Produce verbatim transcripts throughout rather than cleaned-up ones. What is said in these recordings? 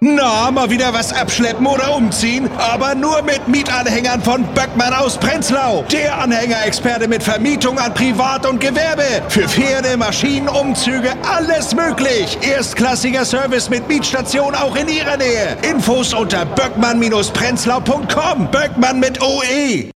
Na, mal wieder was abschleppen oder umziehen? Aber nur mit Mietanhängern von Böckmann aus Prenzlau. Der Anhängerexperte mit Vermietung an Privat und Gewerbe. Für Pferde, Maschinen, Umzüge, alles möglich. Erstklassiger Service mit Mietstation auch in Ihrer Nähe. Infos unter böckmann Bindestrich prenzlau punkt com. Böckmann mit O E.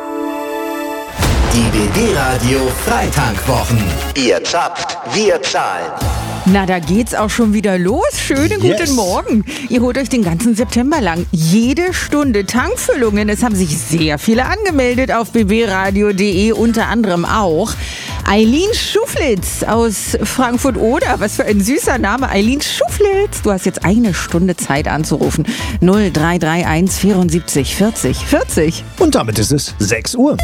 Die B B-Radio Freitankwwochen. Ihr zapft, wir zahlen. Na, da geht's auch schon wieder los. Schönen guten Yes. Morgen. Ihr holt euch den ganzen September lang jede Stunde Tankfüllungen. Es haben sich sehr viele angemeldet auf b b radio punkt d e, unter anderem auch Eileen Schuflitz aus Frankfurt-Oder. Was für ein süßer Name, Eileen Schuflitz. Du hast jetzt eine Stunde Zeit anzurufen. null drei drei eins vierundsiebzig vierzig vierzig. Und damit ist es sechs Uhr.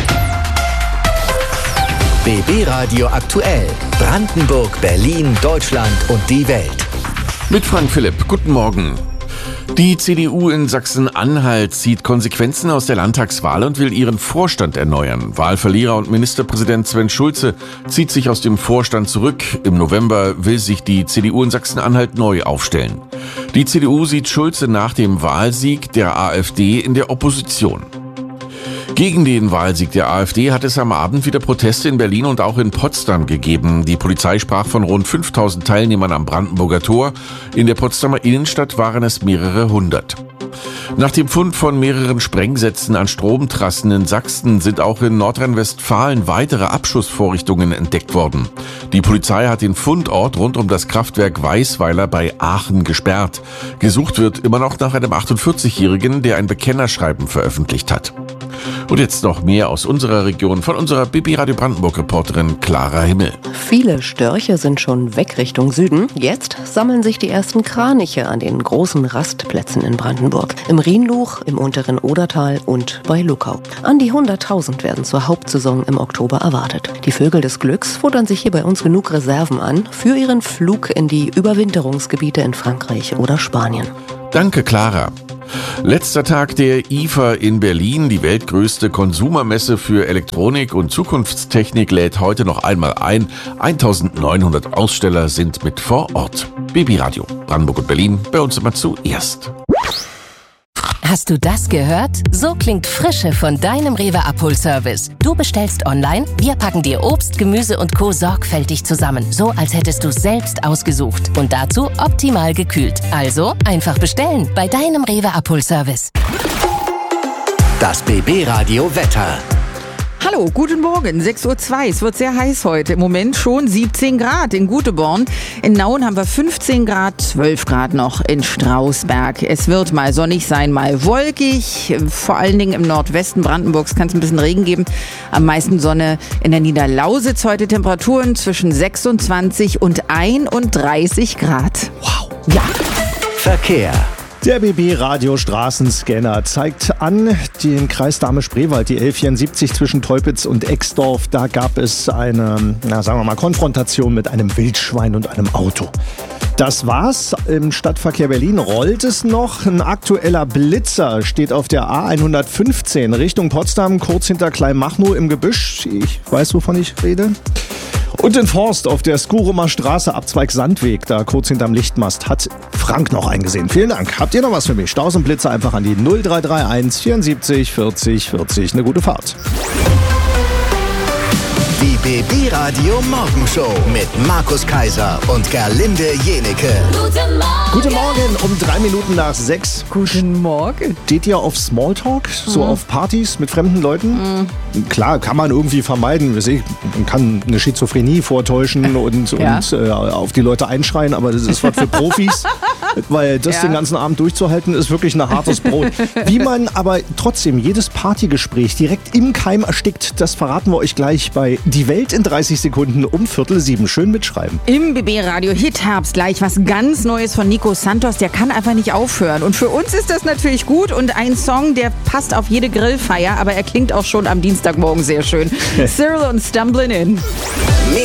B B-Radio aktuell. Brandenburg, Berlin, Deutschland und die Welt. Mit Frank Philipp. Guten Morgen. Die C D U in Sachsen-Anhalt zieht Konsequenzen aus der Landtagswahl und will ihren Vorstand erneuern. Wahlverlierer und Ministerpräsident Sven Schulze zieht sich aus dem Vorstand zurück. Im November will sich die C D U in Sachsen-Anhalt neu aufstellen. Die C D U sieht Schulze nach dem Wahlsieg der AfD in der Opposition. Gegen den Wahlsieg der AfD hat es am Abend wieder Proteste in Berlin und auch in Potsdam gegeben. Die Polizei sprach von rund fünftausend Teilnehmern am Brandenburger Tor. In der Potsdamer Innenstadt waren es mehrere hundert. Nach dem Fund von mehreren Sprengsätzen an Stromtrassen in Sachsen sind auch in Nordrhein-Westfalen weitere Abschussvorrichtungen entdeckt worden. Die Polizei hat den Fundort rund um das Kraftwerk Weißweiler bei Aachen gesperrt. Gesucht wird immer noch nach einem achtundvierzigjährigen, der ein Bekennerschreiben veröffentlicht hat. Und jetzt noch mehr aus unserer Region von unserer B B-Radio Brandenburg-Reporterin Clara Himmel. Viele Störche sind schon weg Richtung Süden. Jetzt sammeln sich die ersten Kraniche an den großen Rastplätzen in Brandenburg. Im Rhienluch, im unteren Odertal und bei Luckau. An die hunderttausend werden zur Hauptsaison im Oktober erwartet. Die Vögel des Glücks futtern sich hier bei uns genug Reserven an für ihren Flug in die Überwinterungsgebiete in Frankreich oder Spanien. Danke, Clara. Letzter Tag der I F A in Berlin, die weltgrößte Konsumermesse für Elektronik und Zukunftstechnik, lädt heute noch einmal ein. eintausendneunhundert Aussteller sind mit vor Ort. B B-Radio, Brandenburg und Berlin, bei uns immer zuerst. Hast du das gehört? So klingt Frische von deinem Rewe-Abholservice. Du bestellst online, wir packen dir Obst, Gemüse und Co. sorgfältig zusammen. So, als hättest du es selbst ausgesucht. Und dazu optimal gekühlt. Also einfach bestellen bei deinem Rewe-Abholservice. Das B B-Radio Wetter. Hallo, guten Morgen, sechs Uhr zwei. Es wird sehr heiß heute. Im Moment schon siebzehn Grad in Guteborn. In Nauen haben wir fünfzehn Grad, zwölf Grad noch in Strausberg. Es wird mal sonnig sein, mal wolkig. Vor allen Dingen im Nordwesten Brandenburgs kann es ein bisschen Regen geben. Am meisten Sonne in der Niederlausitz. Heute Temperaturen zwischen sechsundzwanzig und einunddreißig Grad. Wow. Ja. Verkehr. Der B B-Radio Straßenscanner zeigt an den Kreis Dahme-Spreewald, die L vierundsiebzig zwischen Teupitz und Exdorf. Da gab es eine, na, sagen wir mal, Konfrontation mit einem Wildschwein und einem Auto. Das war's. Im Stadtverkehr Berlin rollt es noch. Ein aktueller Blitzer steht auf der A hundertfünfzehn Richtung Potsdam, kurz hinter Kleinmachnow im Gebüsch. Ich weiß, wovon ich rede. Und in Forst auf der Skurumer Straße, Abzweig Sandweg, da kurz hinterm Lichtmast, hat Frank noch eingesehen. Vielen Dank. Habt ihr noch was für mich? Staus und Blitze einfach an die null drei drei eins vierundsiebzig vierzig vierzig. Eine gute Fahrt. Die B B-Radio Morgenshow mit Markus Kaiser und Gerlinde Jenecke. Guten Morgen. Guten Morgen, um drei Minuten nach sechs. Guten Morgen. Steht ihr auf Smalltalk? So Mhm. auf Partys mit fremden Leuten? Mhm. Klar, kann man irgendwie vermeiden. Man kann eine Schizophrenie vortäuschen und, Ja. und äh, auf die Leute einschreien, aber das ist was für Profis. Weil das Ja. den ganzen Abend durchzuhalten, ist wirklich ein hartes Brot. Wie man aber trotzdem jedes Partygespräch direkt im Keim erstickt, das verraten wir euch gleich bei Die Welt in dreißig Sekunden um Viertel sieben. Schön mitschreiben. Im B B-Radio Hit Herbst gleich was ganz Neues von Nico Santos. Der kann einfach nicht aufhören. Und für uns ist das natürlich gut und ein Song, der passt auf jede Grillfeier, aber er klingt auch schon am Dienstagmorgen sehr schön. Cyril und Stumblin' In.